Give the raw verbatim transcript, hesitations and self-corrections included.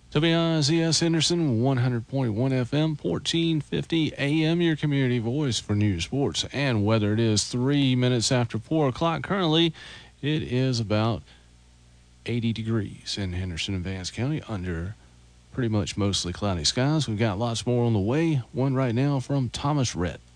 W I Z S Henderson, one hundred point one F M, fourteen fifty A M, your community voice for news, sports, and weather. It is three minutes after four o'clock. Currently, it is about eighty degrees in Henderson and Vance County under pretty much mostly cloudy skies. We've got lots more on the way. One right now from Thomas Rhett.